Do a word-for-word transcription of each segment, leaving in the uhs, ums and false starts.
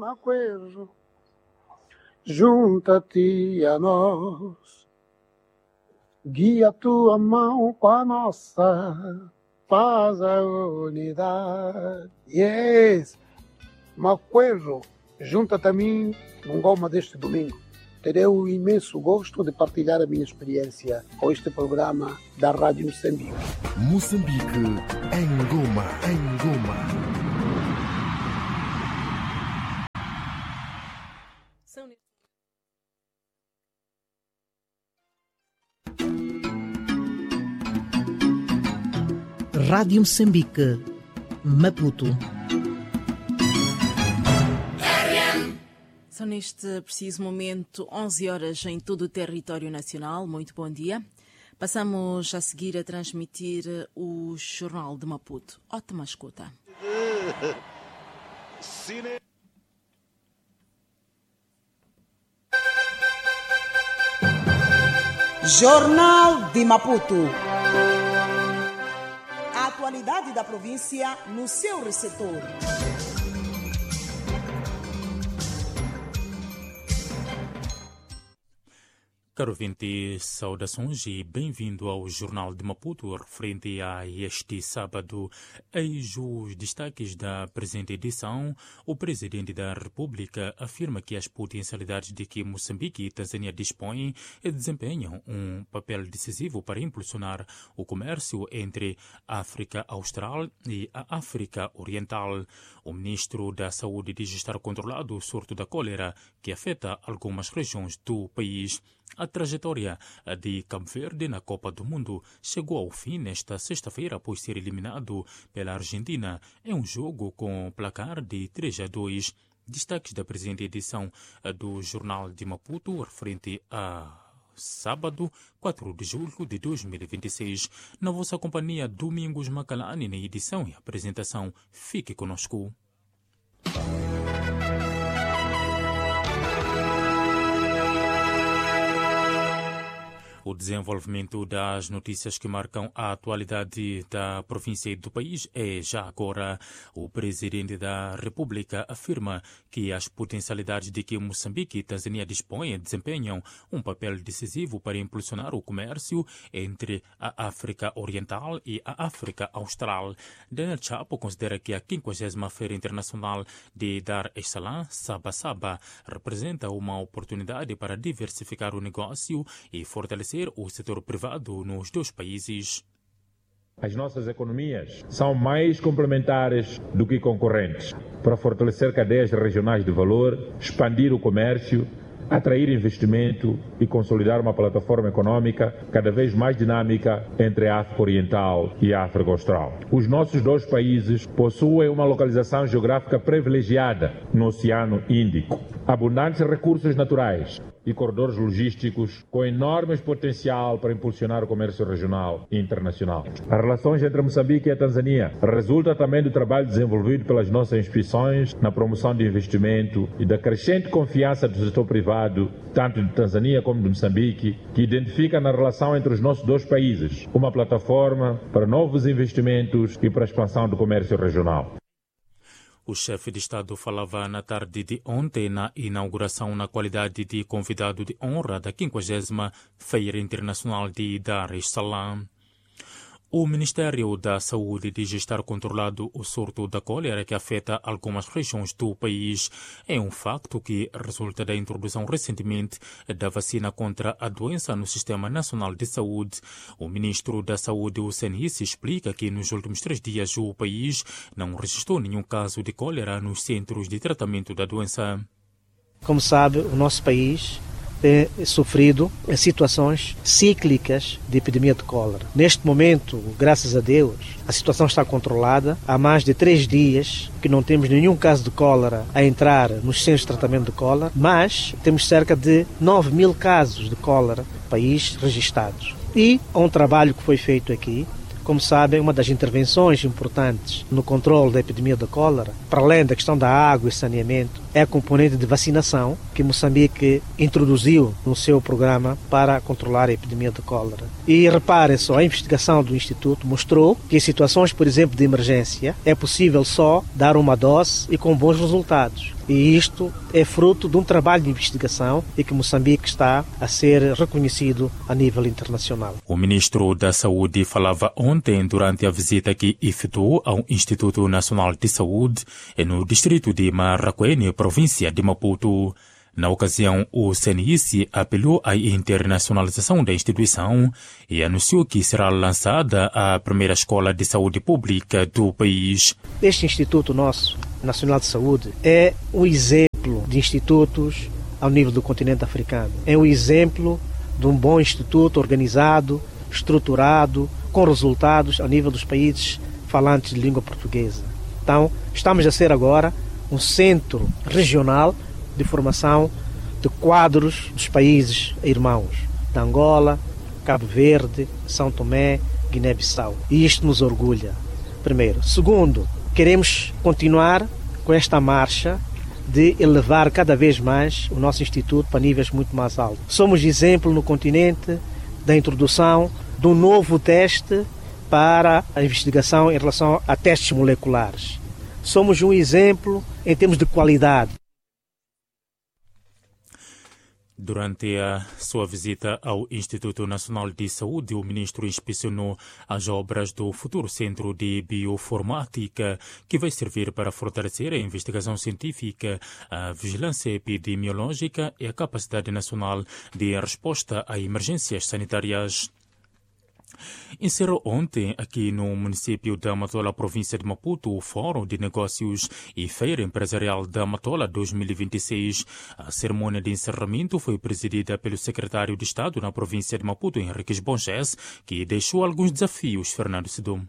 Maquejo, junta-te a nós, guia a tua mão com a nossa, faz a unidade. Yes, Maquejo, junta-te a mim num goma deste domingo. Terei o imenso gosto de partilhar a minha experiência com este programa da Rádio Moçambique. Moçambique em Goma, em Goma. Rádio Moçambique, Maputo. São neste preciso momento onze horas em todo o território nacional. Muito bom dia. Passamos a seguir a transmitir o Jornal de Maputo. Ótima escuta. Jornal de Maputo. A atualidade da província no seu receptor. Caro ouvinte, saudações e bem-vindo ao Jornal de Maputo, referente a este sábado. Eis os destaques da presente edição. O Presidente da República afirma que as potencialidades de que Moçambique e Tanzânia dispõem desempenham um papel decisivo para impulsionar o comércio entre a África Austral e a África Oriental. O Ministro da Saúde diz estar controlado o surto da cólera que afeta algumas regiões do país. A trajetória de Cabo Verde na Copa do Mundo chegou ao fim nesta sexta-feira após ser eliminado pela Argentina em um jogo com placar de três a dois. Destaques da presente edição do Jornal de Maputo, referente a sábado, quatro de julho de dois mil e vinte e seis. Na vossa companhia, Domingos Macalani, na edição e apresentação. Fique conosco. O desenvolvimento das notícias que marcam a atualidade da província e do país é já agora. O Presidente da República afirma que as potencialidades de que Moçambique e Tanzânia dispõem desempenham um papel decisivo para impulsionar o comércio entre a África Oriental e a África Austral. Daniel Chapo considera que a quinquagésima Feira Internacional de Dar es Salaam, Saba Saba, representa uma oportunidade para diversificar o negócio e fortalecer o setor privado nos dois países. As nossas economias são mais complementares do que concorrentes para fortalecer cadeias regionais de valor, expandir o comércio, atrair investimento e consolidar uma plataforma econômica cada vez mais dinâmica entre a África Oriental e a África Austral. Os nossos dois países possuem uma localização geográfica privilegiada no Oceano Índico, abundantes recursos naturais e corredores logísticos com enorme potencial para impulsionar o comércio regional e internacional. As relações entre Moçambique e a Tanzânia resultam também do trabalho desenvolvido pelas nossas instituições na promoção de investimento e da crescente confiança do setor privado, tanto de Tanzânia como de Moçambique, que identifica na relação entre os nossos dois países uma plataforma para novos investimentos e para a expansão do comércio regional. O chefe de Estado falava na tarde de ontem na inauguração na qualidade de convidado de honra da quinquagésima Feira Internacional de Dar es Salaam. O Ministério da Saúde diz estar controlado o surto da cólera que afeta algumas regiões do país. É um facto que resulta da introdução recentemente da vacina contra a doença no Sistema Nacional de Saúde. O Ministro da Saúde, Hussein Issa, explica que nos últimos três dias o país não registrou nenhum caso de cólera nos centros de tratamento da doença. Como sabe, o nosso país tem sofrido situações cíclicas de epidemia de cólera. Neste momento, graças a Deus, a situação está controlada. Há mais de três dias que não temos nenhum caso de cólera a entrar nos centros de tratamento de cólera, mas temos cerca de nove mil casos de cólera no país registrados. E há um trabalho que foi feito aqui. Como sabem, uma das intervenções importantes no controle da epidemia da cólera, para além da questão da água e saneamento, é a componente de vacinação que Moçambique introduziu no seu programa para controlar a epidemia da cólera. E reparem só, a investigação do Instituto mostrou que em situações, por exemplo, de emergência, é possível só dar uma dose e com bons resultados. E isto é fruto de um trabalho de investigação e que Moçambique está a ser reconhecido a nível internacional. O ministro da Saúde falava ontem durante a visita que efetuou ao Instituto Nacional de Saúde no distrito de Maracuene, província de Maputo. Na ocasião, o C N I C apelou à internacionalização da instituição e anunciou que será lançada a primeira escola de saúde pública do país. Este Instituto nosso, Nacional de Saúde, é um exemplo de institutos ao nível do continente africano. É um exemplo de um bom instituto organizado, estruturado, com resultados a nível dos países falantes de língua portuguesa. Então, estamos a ser agora um centro regional de formação de quadros dos países irmãos, de Angola, Cabo Verde, São Tomé, Guiné-Bissau. E isto nos orgulha, primeiro. Segundo, queremos continuar com esta marcha de elevar cada vez mais o nosso Instituto para níveis muito mais altos. Somos exemplo no continente da introdução de um novo teste para a investigação em relação a testes moleculares. Somos um exemplo em termos de qualidade. Durante a sua visita ao Instituto Nacional de Saúde, o ministro inspecionou as obras do futuro Centro de Bioinformática, que vai servir para fortalecer a investigação científica, a vigilância epidemiológica e a capacidade nacional de resposta a emergências sanitárias. Encerrou ontem, aqui no município da Matola, província de Maputo, o Fórum de Negócios e Feira Empresarial da Matola dois mil e vinte e seis. A cerimônia de encerramento foi presidida pelo secretário de Estado na província de Maputo, Henriques Bonges, que deixou alguns desafios. Fernando Sidom.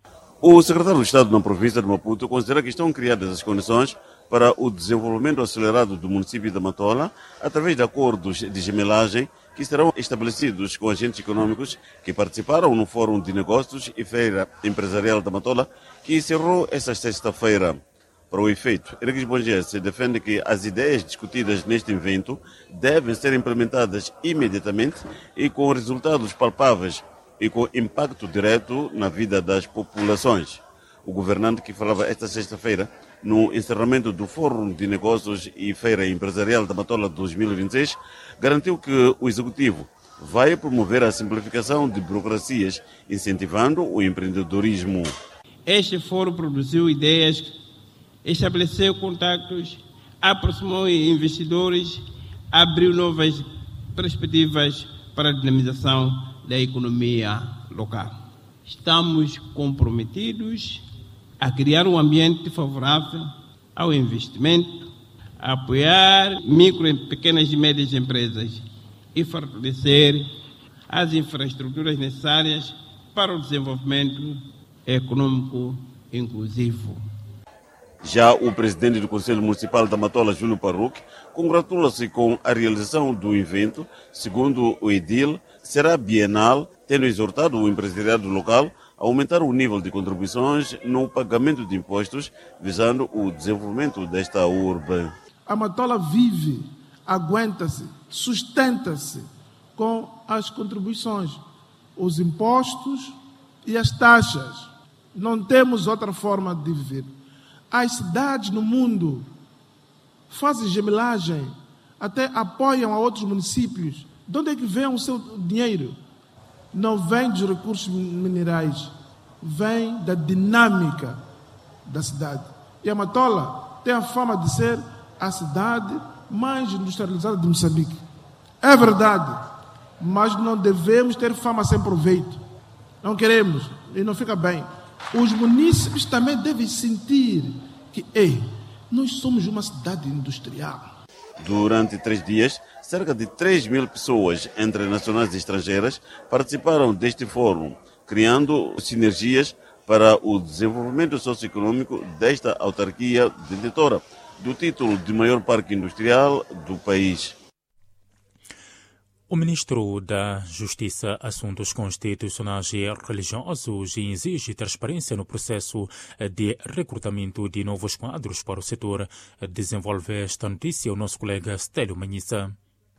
O secretário de Estado na província de Maputo considera que estão criadas as condições para o desenvolvimento acelerado do município da Matola através de acordos de gemelagem que serão estabelecidos com agentes econômicos que participaram no Fórum de Negócios e Feira Empresarial da Matola, que encerrou esta sexta-feira. Para o efeito, Henriques Bonges defende que as ideias discutidas neste evento devem ser implementadas imediatamente e com resultados palpáveis e com impacto direto na vida das populações. O governante, que falava esta sexta-feira no encerramento do Fórum de Negócios e Feira Empresarial da Matola dois mil e vinte e seis, garantiu que o Executivo vai promover a simplificação de burocracias, incentivando o empreendedorismo. Este fórum produziu ideias, estabeleceu contactos, aproximou investidores, abriu novas perspectivas para a dinamização da economia local. Estamos comprometidos a criar um ambiente favorável ao investimento, a apoiar micro, pequenas e médias empresas e fortalecer as infraestruturas necessárias para o desenvolvimento econômico inclusivo. Já o presidente do Conselho Municipal da Matola, Júlio Parruque, congratula-se com a realização do evento. Segundo o edil, será bienal, tendo exortado o empresariado local a aumentar o nível de contribuições no pagamento de impostos, visando o desenvolvimento desta urbe. A Matola vive, aguenta-se, sustenta-se com as contribuições, os impostos e as taxas. Não temos outra forma de viver. As cidades no mundo fazem gemelagem, até apoiam a outros municípios. De onde é que vem o seu dinheiro? Não vem dos recursos minerais, vem da dinâmica da cidade. E a Matola tem a fama de ser a cidade mais industrializada de Moçambique. É verdade, mas não devemos ter fama sem proveito. Não queremos, e não fica bem. Os munícipes também devem sentir que, ei, nós somos uma cidade industrial. Durante três dias, cerca de três mil pessoas, entre nacionais e estrangeiras, participaram deste fórum, criando sinergias para o desenvolvimento socioeconômico desta autarquia detentora do título de maior parque industrial do país. O ministro da Justiça, Assuntos Constitucionais e Religiosos exige transparência no processo de recrutamento de novos quadros para o setor. Desenvolve esta notícia o nosso colega Stélio Manhissa.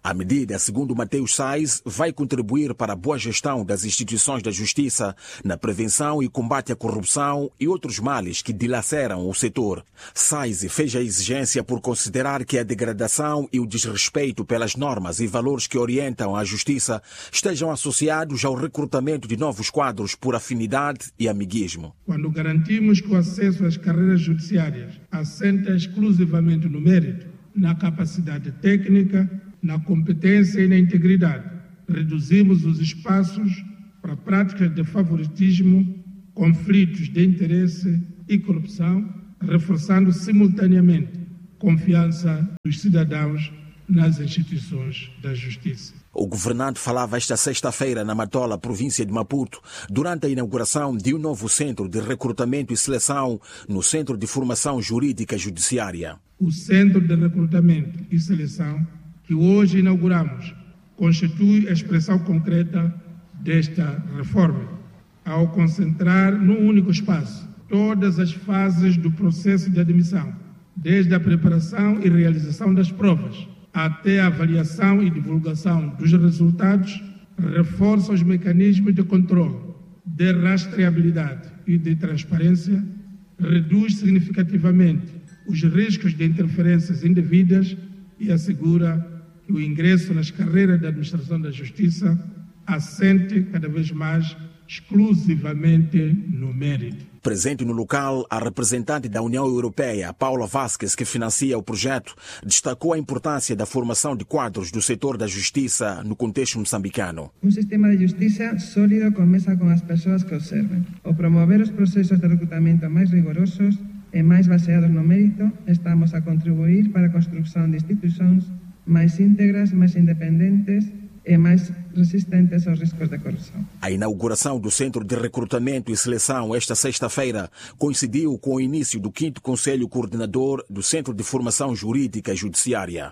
A medida, segundo Mateus Sais, vai contribuir para a boa gestão das instituições da justiça, na prevenção e combate à corrupção e outros males que dilaceram o setor. Sais fez a exigência por considerar que a degradação e o desrespeito pelas normas e valores que orientam a justiça estejam associados ao recrutamento de novos quadros por afinidade e amiguismo. Quando garantimos que o acesso às carreiras judiciárias assenta exclusivamente no mérito, na capacidade técnica, na competência e na integridade, reduzimos os espaços para práticas de favoritismo, conflitos de interesse e corrupção, reforçando simultaneamente a confiança dos cidadãos nas instituições da justiça. O governante falava esta sexta-feira na Matola, província de Maputo, durante a inauguração de um novo centro de recrutamento e seleção no Centro de Formação Jurídica Judiciária. O Centro de Recrutamento e Seleção que hoje inauguramos constitui a expressão concreta desta reforma, ao concentrar num único espaço todas as fases do processo de admissão, desde a preparação e realização das provas até a avaliação e divulgação dos resultados, reforça os mecanismos de controle, de rastreabilidade e de transparência, reduz significativamente os riscos de interferências indevidas e assegura que o ingresso nas carreiras da administração da justiça assente cada vez mais exclusivamente no mérito. Presente no local, a representante da União Europeia, Paula Vasquez, que financia o projeto, destacou a importância da formação de quadros do setor da justiça no contexto moçambicano. Um sistema de justiça sólido começa com as pessoas que observam. Ao promover os processos de recrutamento mais rigorosos e mais baseados no mérito, estamos a contribuir para a construção de instituições mais íntegras, mais independentes e mais resistentes aos riscos de corrupção. A inauguração do Centro de Recrutamento e Seleção esta sexta-feira coincidiu com o início do quinto Conselho Coordenador do Centro de Formação Jurídica Judiciária.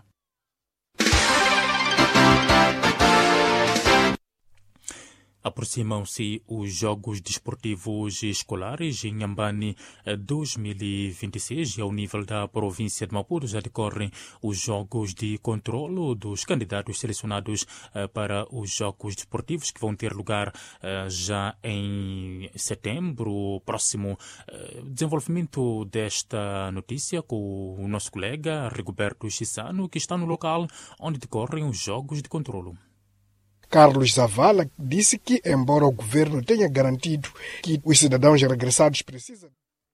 Aproximam-se os Jogos Desportivos Escolares em Inhambane dois mil e vinte e seis e ao nível da província de Maputo já decorrem os Jogos de Controlo dos candidatos selecionados para os Jogos Desportivos que vão ter lugar já em setembro próximo. Desenvolvimento desta notícia com o nosso colega Rigoberto Chissano, que está no local onde decorrem os Jogos de Controlo. Carlos Zavala disse que, embora o governo tenha garantido que os cidadãos regressados precisam...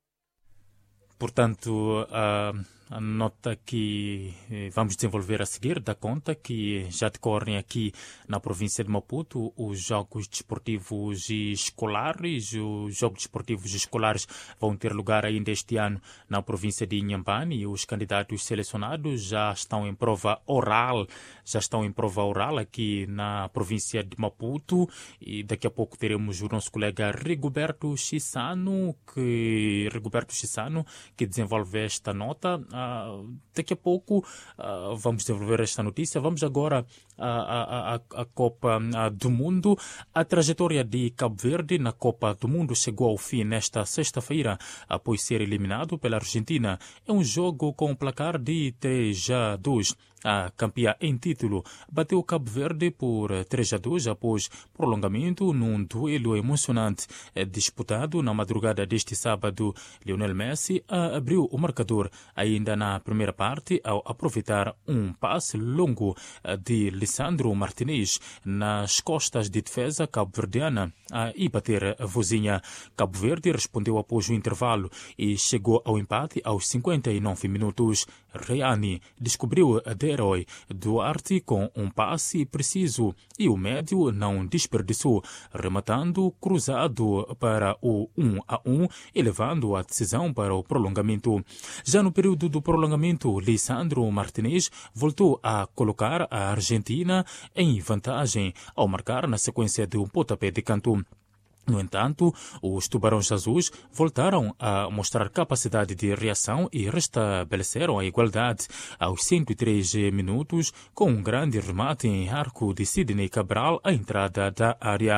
Portanto, a, a nota que vamos desenvolver a seguir dá conta que já decorrem aqui na província de Maputo os Jogos Desportivos Escolares. Os Jogos Desportivos Escolares vão ter lugar ainda este ano na província de Inhambane e os candidatos selecionados já estão em prova oral, já estão em prova oral aqui na província de Maputo e daqui a pouco teremos o nosso colega Rigoberto Chissano, que, Rigoberto Chissano, que desenvolve esta nota. Uh, daqui a pouco uh, vamos desenvolver esta notícia. Vamos agora à, à, à Copa do Mundo. A trajetória de Cabo Verde na Copa do Mundo chegou ao fim nesta sexta-feira após ser eliminado pela Argentina. É um jogo com um placar de três a dois. A campeã em título bateu Cabo Verde por três a dois após prolongamento num duelo emocionante disputado na madrugada deste sábado. Lionel Messi abriu o marcador ainda na primeira parte ao aproveitar um passe longo de Lisandro Martinez nas costas de defesa cabo-verdiana e bater a vozinha. Cabo Verde respondeu após o intervalo e chegou ao empate aos cinquenta e nove minutos. Reani descobriu a herói Duarte com um passe preciso e o médio não desperdiçou, rematando cruzado para o um a um e levando a decisão para o prolongamento. Já no período do prolongamento, Lisandro Martinez voltou a colocar a Argentina em vantagem ao marcar na sequência de um pontapé de canto. No entanto, os tubarões azuis voltaram a mostrar capacidade de reação e restabeleceram a igualdade aos cento e três minutos com um grande remate em arco de Sidney Cabral à entrada da área.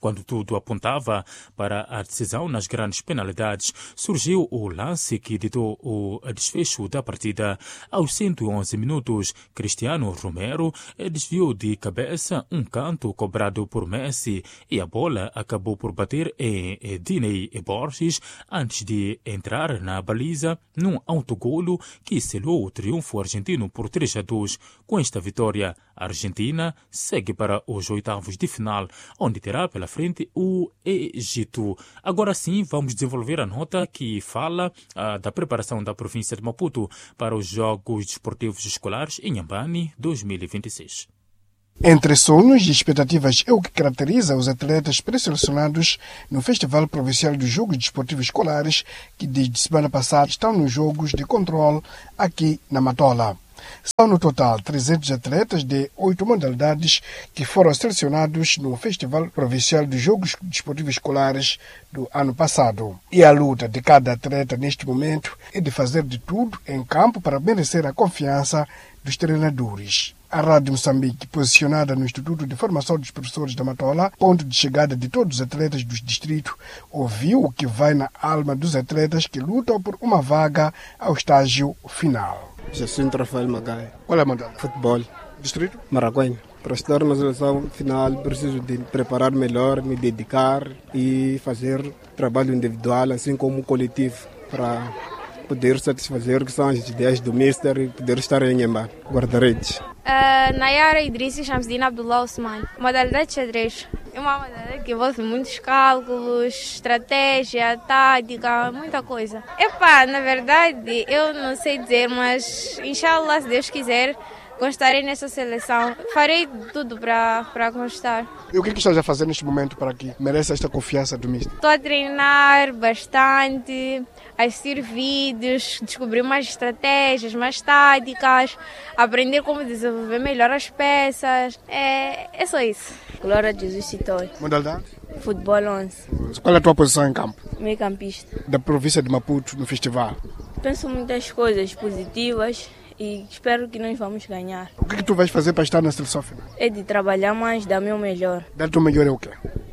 Quando tudo apontava para a decisão nas grandes penalidades, surgiu o lance que ditou o desfecho da partida. Aos cento e onze minutos, Cristiano Romero desviou de cabeça um canto cobrado por Messi e a bola acabou por bater em Diney Borges antes de entrar na baliza num autogolo que selou o triunfo argentino por três a dois. Com esta vitória, a Argentina segue para os oitavos de final, onde terá pela frente o Egito. Agora sim, vamos desenvolver a nota que fala ah, da preparação da província de Maputo para os Jogos Desportivos Escolares em Inhambane dois mil e vinte e seis. Entre sonhos e expectativas é o que caracteriza os atletas pré-selecionados no Festival Provincial dos Jogos Desportivos Escolares, que desde semana passada estão nos Jogos de Controle aqui na Matola. São no total trezentos atletas de oito modalidades que foram selecionados no Festival Provincial dos Jogos Desportivos Escolares do ano passado. E a luta de cada atleta neste momento é de fazer de tudo em campo para merecer a confiança dos treinadores. A Rádio Moçambique, posicionada no Instituto de Formação dos Professores da Matola, ponto de chegada de todos os atletas dos distritos, ouviu o que vai na alma dos atletas que lutam por uma vaga ao estágio final. Jacinto Rafael Magai. Qual é a modalidade? Futebol. Distrito? Maracanã. Para estar na seleção final, preciso de preparar melhor, me dedicar e fazer trabalho individual, assim como coletivo, para poder satisfazer que são as ideias do Mister e poder estar em Inhambane, guarda-redes. Uh, Nayara Idrissi Shamsdina Abdullah Osman. Modalidade de xadrez. É uma modalidade que envolve muitos cálculos, estratégia, tática, muita coisa. Epá, na verdade, eu não sei dizer, mas inshallah, se Deus quiser, constarei nessa seleção. Farei tudo para para constar. E o que, que estás a fazer neste momento para que mereça esta confiança do Mister? Estou a treinar bastante, a assistir vídeos, descobrir mais estratégias, mais táticas, aprender como desenvolver melhor as peças. É, é só isso. Glória a Jesus Citói. Modalidade? Futebol onze. Qual é a tua posição em campo? Meio campista. Da província de Maputo no festival? Penso muitas coisas positivas e espero que nós vamos ganhar. O que, que tu vais fazer para estar na seleção final? É de trabalhar mais, dar meu melhor. Dar teu melhor é o quê?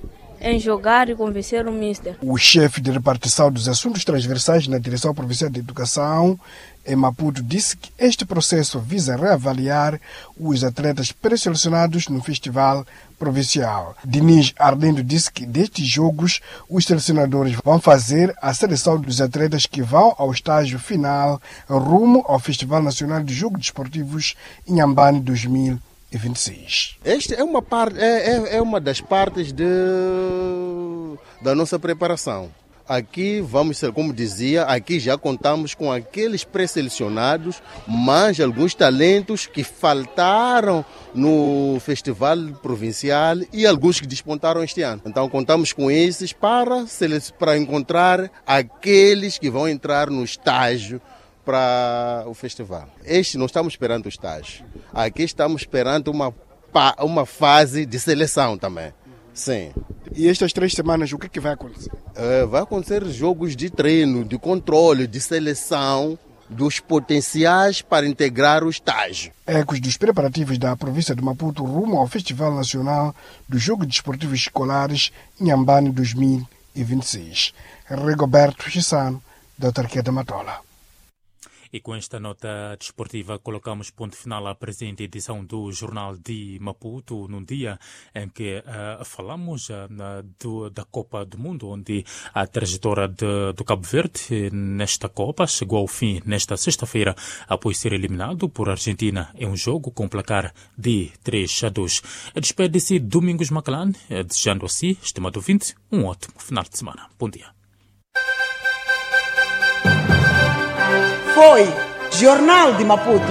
Em jogar e convencer o Mister. O chefe de repartição dos assuntos transversais na Direção Provincial de Educação em Maputo disse que este processo visa reavaliar os atletas pré-selecionados no festival provincial. Diniz Arlindo disse que destes jogos os selecionadores vão fazer a seleção dos atletas que vão ao estágio final rumo ao Festival Nacional de Jogos Desportivos em Inhambane dois mil e vinte e seis. Esta é uma, parte, é, é, é uma das partes de, da nossa preparação. Aqui vamos, como dizia, aqui já contamos com aqueles pré-selecionados, mas alguns talentos que faltaram no festival provincial e alguns que despontaram este ano. Então contamos com esses para, para encontrar aqueles que vão entrar no estágio para o festival. Este não estamos esperando o estágio. Aqui estamos esperando uma, uma fase de seleção também. Sim. E estas três semanas, o que, que vai acontecer? Uh, vai acontecer jogos de treino, de controle, de seleção dos potenciais para integrar o estágio. Ecos dos preparativos da província de Maputo rumo ao Festival Nacional dos Jogos Desportivos Escolares em Inhambane dois mil e vinte e seis. Rigoberto Chissano, da autarquia da Matola. E com esta nota desportiva colocamos ponto final à presente edição do Jornal de Maputo, num dia em que uh, falamos uh, do, da Copa do Mundo, onde a trajetória de, do Cabo Verde nesta Copa chegou ao fim nesta sexta-feira, após ser eliminado por Argentina em um jogo com placar de três a dois. Despede-se Domingos Macalán, desejando a si, estimado ouvinte, um ótimo final de semana. Bom dia. Foi Jornal de Maputo.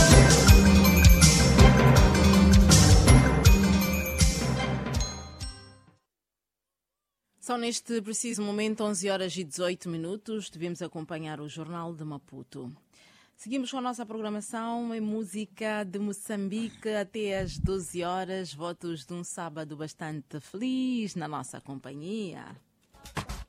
São neste preciso momento onze horas e dezoito minutos. Devemos acompanhar o Jornal de Maputo. Seguimos com a nossa programação em música de Moçambique até às doze horas. Votos de um sábado bastante feliz na nossa companhia.